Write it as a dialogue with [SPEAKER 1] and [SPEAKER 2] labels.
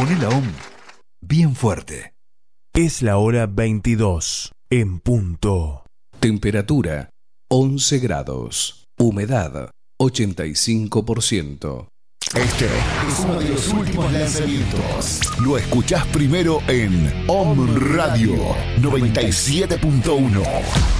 [SPEAKER 1] Poné la OM bien fuerte.
[SPEAKER 2] Es la hora 22 en punto.
[SPEAKER 3] Temperatura 11 grados. Humedad 85%.
[SPEAKER 4] Este es uno de los últimos lanzamientos. Lo escuchás primero en OM Radio 97.1.